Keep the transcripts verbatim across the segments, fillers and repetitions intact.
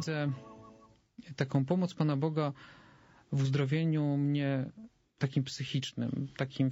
widzę taką pomoc Pana Boga w uzdrowieniu mnie takim psychicznym, takim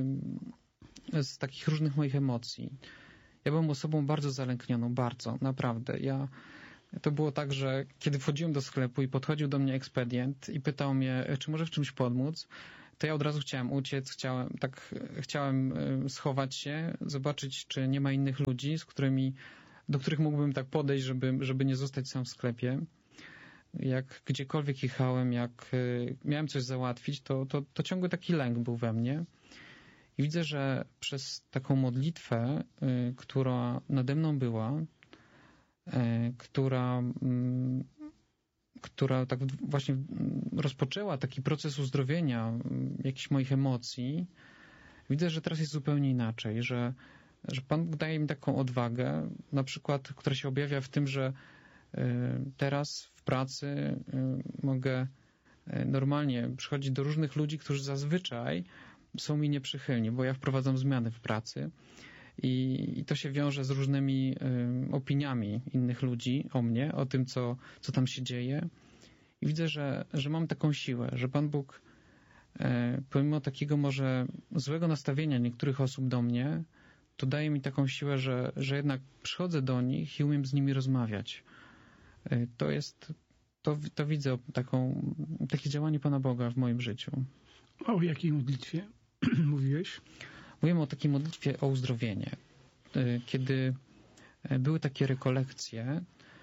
z takich różnych moich emocji. Ja byłem osobą bardzo zalęknioną, bardzo, naprawdę. Ja, to było tak, że kiedy wchodziłem do sklepu i podchodził do mnie ekspedient i pytał mnie, czy może w czymś pomóc, to ja od razu chciałem uciec, chciałem, tak, chciałem schować się, zobaczyć, czy nie ma innych ludzi, z którymi, do których mógłbym tak podejść, żeby, żeby nie zostać sam w sklepie. Jak gdziekolwiek jechałem, jak miałem coś załatwić, to, to, to ciągły taki lęk był we mnie. I widzę, że przez taką modlitwę, y, która nade mną była, y, która, y, która tak właśnie rozpoczęła taki proces uzdrowienia y, jakichś moich emocji, widzę, że teraz jest zupełnie inaczej, że, że Pan Bóg daje mi taką odwagę, na przykład, która się objawia w tym, że y, teraz w pracy y, mogę y, normalnie przychodzić do różnych ludzi, którzy zazwyczaj są mi nieprzychylni, bo ja wprowadzam zmiany w pracy i, i to się wiąże z różnymi y, opiniami innych ludzi o mnie, o tym, co, co tam się dzieje. I widzę, że, że mam taką siłę, że Pan Bóg y, pomimo takiego może złego nastawienia niektórych osób do mnie, to daje mi taką siłę, że, że jednak przychodzę do nich i umiem z nimi rozmawiać. Y, to jest, to, to widzę taką, takie działanie Pana Boga w moim życiu. A o jakiej modlitwie mówiłeś? Mówimy o takiej modlitwie o uzdrowienie. Kiedy były takie rekolekcje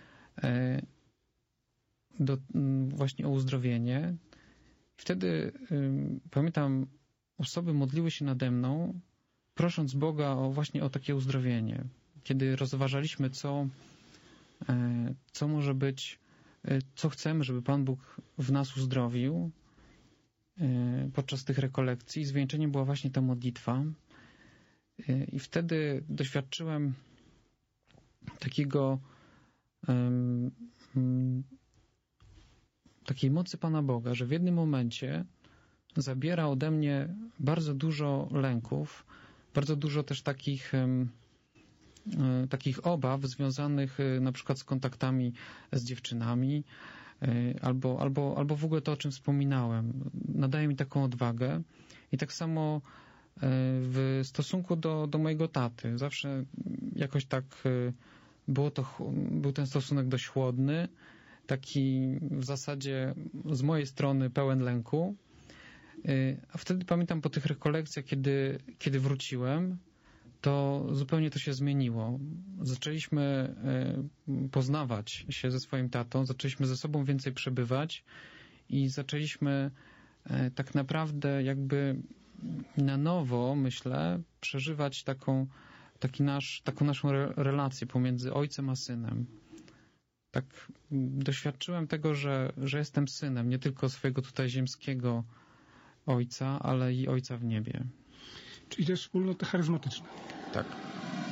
do, właśnie o uzdrowienie, wtedy pamiętam, osoby modliły się nade mną, prosząc Boga o właśnie o takie uzdrowienie. Kiedy rozważaliśmy, co, co może być, co chcemy, żeby Pan Bóg w nas uzdrowił, podczas tych rekolekcji, zwieńczeniem była właśnie ta modlitwa i wtedy doświadczyłem takiego um, um, takiej mocy Pana Boga, że w jednym momencie zabiera ode mnie bardzo dużo lęków, bardzo dużo też takich um, takich obaw związanych na przykład z kontaktami z dziewczynami, albo, albo, albo w ogóle to, o czym wspominałem. Nadaje mi taką odwagę i tak samo w stosunku do, do mojego taty. Zawsze jakoś tak było to, był ten stosunek dość chłodny, taki w zasadzie z mojej strony pełen lęku. A wtedy pamiętam po tych rekolekcjach, kiedy, kiedy wróciłem, to zupełnie to się zmieniło. Zaczęliśmy poznawać się ze swoim tatą, zaczęliśmy ze sobą więcej przebywać i zaczęliśmy tak naprawdę jakby na nowo, myślę, przeżywać taką, taki nasz, taką naszą relację pomiędzy ojcem a synem. Tak doświadczyłem tego, że, że jestem synem nie tylko swojego tutaj ziemskiego ojca, ale i ojca w niebie. Czyli też wspólnota charyzmatyczna. Tak.